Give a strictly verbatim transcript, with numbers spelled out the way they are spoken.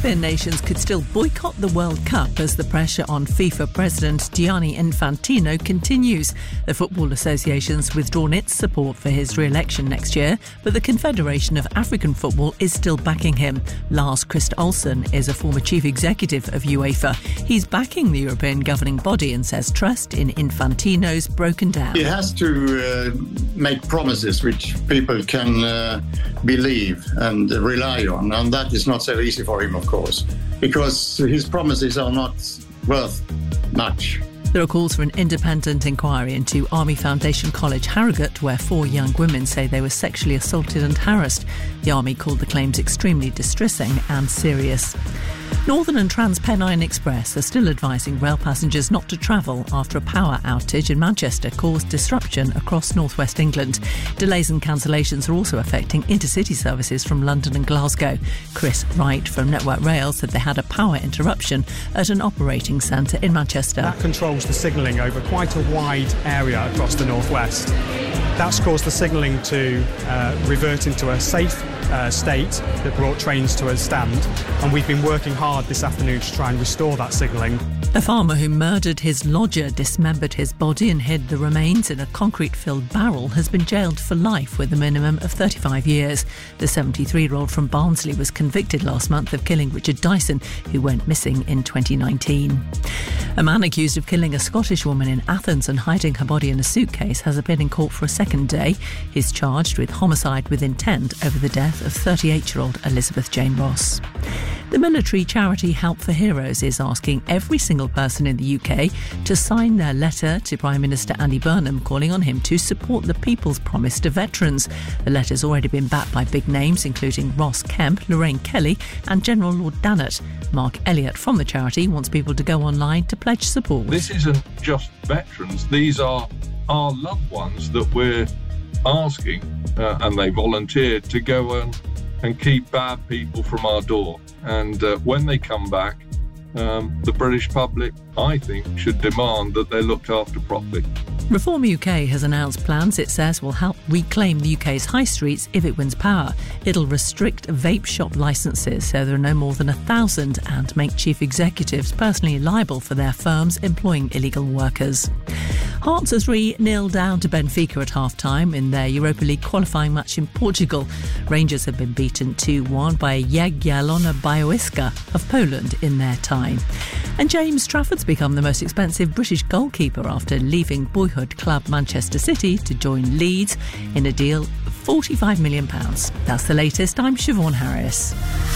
European nations could still boycott the World Cup as the pressure on FIFA President Gianni Infantino continues. The Football Association's withdrawn its support for his re-election next year, but the Confederation of African Football is still backing him. Lars Christ Olsen is a former chief executive of UEFA. He's backing the European governing body and says trust in Infantino's broken down. He has to uh, make promises which people can uh, believe and rely on, and that is not so easy for him, of course, because his promises are not worth much. There are calls for an independent inquiry into Army Foundation College, Harrogate, where four young women say they were sexually assaulted and harassed. The Army called the claims extremely distressing and serious. Northern and TransPennine Express are still advising rail passengers not to travel after a power outage in Manchester caused disruption across northwest England. Delays and cancellations are also affecting intercity services from London and Glasgow. Chris Wright from Network Rail said they had a power interruption at an operating centre in Manchester. That controls the signalling over quite a wide area across the northwest. That's caused the signalling to uh, revert into a safe uh, state that brought trains to a stand, and we've been working hard this afternoon to try and restore that signalling. A farmer who murdered his lodger, dismembered his body and hid the remains in a concrete-filled barrel has been jailed for life with a minimum of thirty-five years. The seventy-three-year-old from Barnsley was convicted last month of killing Richard Dyson, who went missing in twenty nineteen. A man accused of killing a Scottish woman in Athens and hiding her body in a suitcase has appeared in court for a second day. He's charged with homicide with intent over the death of thirty-eight-year-old Elizabeth Jane Ross. The military charity Help for Heroes is asking every single person in the U K to sign their letter to Prime Minister Andy Burnham calling on him to support the People's Promise to veterans. The letter's already been backed by big names including Ross Kemp, Lorraine Kelly and General Lord Dannatt. Mark Elliott from the charity wants people to go online to pledge support. This isn't just veterans, these are our loved ones that we're asking, uh, and they volunteered to go and, and keep bad people from our door. And uh, when they come back, um, the British public, I think, should demand that they're looked after properly. Reform U K has announced plans it says will help reclaim the U K's high streets if it wins power. It'll restrict vape shop licences so there are no more than a thousand and make chief executives personally liable for their firms employing illegal workers. Hearts are three nil down to Benfica at half-time in their Europa League qualifying match in Portugal. Rangers have been beaten two one by Jagiellona Białystok of Poland in their time. And James Trafford's become the most expensive British goalkeeper after leaving boyhood club Manchester City to join Leeds in a deal of forty-five million pounds. That's the latest. I'm Siobhan Harris.